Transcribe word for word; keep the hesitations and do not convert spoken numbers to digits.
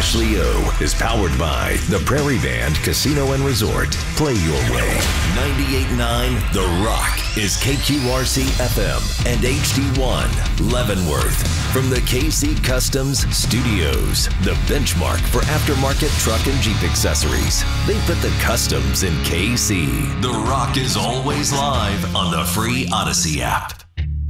Ashley O is powered by the Prairie Band Casino and Resort. Play your way. ninety-eight point nine The Rock is K Q R C F M and H D one Leavenworth. From the K C Customs Studios, the benchmark for aftermarket truck and Jeep accessories. They put the customs in K C. The Rock is always live on the free Odyssey app.